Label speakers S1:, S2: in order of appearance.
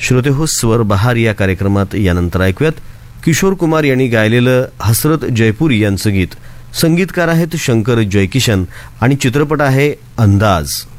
S1: श्रोते हो, स्वर बहार या कार्यक्रमात यानंतर ऐकूयात किशोर कुमार यांनी गायलेलं हसरत जयपुरी यांचं गीत. संगीतकार आहेत शंकर जयकिशन आणि चित्रपट आहे अंदाज.